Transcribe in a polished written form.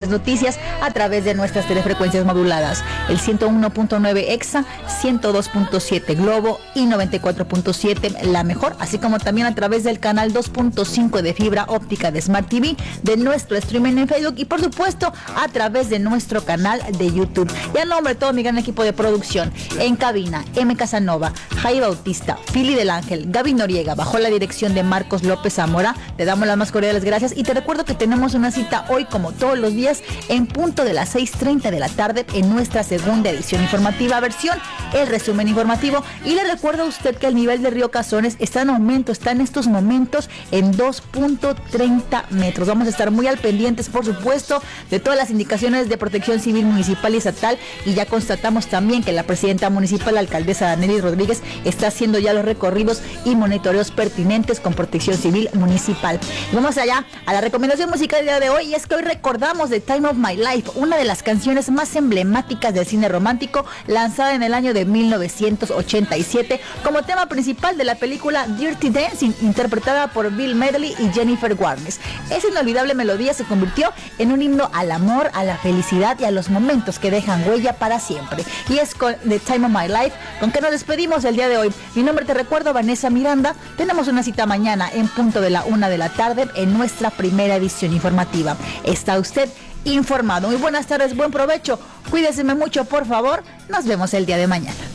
noticias a través de nuestras telefrecuencias moduladas, el 101.9 EXA, 102.7 Globo y 94.7 La Mejor, así como también a través del canal 2.5 de fibra óptica de Smart TV, de nuestro streaming en Facebook y por supuesto a través de nuestro canal de YouTube. Y a nombre de todo mi gran equipo de producción, en cabina, M. Casanova, Jai Bautista, Fili del Ángel, Gaby Noriega, bajo la dirección de Marcos López Zamora, te damos las más cordiales gracias y te recuerdo que tenemos una cita hoy como todos los días en punto de las 6:30 de la tarde en nuestra segunda edición informativa, versión el resumen informativo. Y le recuerdo a usted que el nivel de Río Cazones está en aumento, está en estos momentos en 2.30 metros. Vamos a estar muy al pendientes, por supuesto, de todas las indicaciones de protección civil municipal y estatal, y ya constatamos también que la presidenta municipal, la alcaldesa Danelis Rodríguez, está haciendo ya los recorridos y monitoreos pertinentes con protección civil municipal. Y vamos allá a la recomendación musical del día de hoy, y es que hoy recordamos The Time of My Life, una de las canciones más emblemáticas del cine romántico, lanzada en el año de 1987 como tema principal de la película Dirty Dancing, interpretada por Bill Medley y Jennifer Warnes. Esa inolvidable melodía se convirtió en un himno al amor, a la felicidad y a los momentos que dejan huella para siempre. Y es con The Time of My Life con que nos despedimos el día de hoy. Mi nombre, te recuerdo, Vanessa Miranda. Tenemos una cita mañana en punto de la 1 de la tarde en nuestra primera edición informativa. Está usted informado. Muy buenas tardes, buen provecho. Cuídese mucho, por favor. Nos vemos el día de mañana.